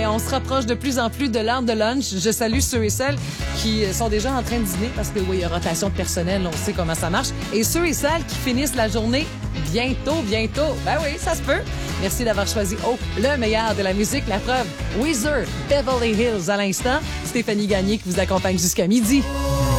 on se rapproche de plus en plus de l'heure de lunch. Je salue ceux et celles qui sont déjà en train de dîner parce que oui, il y a rotation de personnel, on sait comment ça marche. Et ceux et celles qui finissent la journée bientôt. Ben oui, ça se peut. Merci d'avoir choisi le meilleur de la musique. La preuve, Weezer, Beverly Hills à l'instant. Stéphanie Gagné qui vous accompagne jusqu'à midi.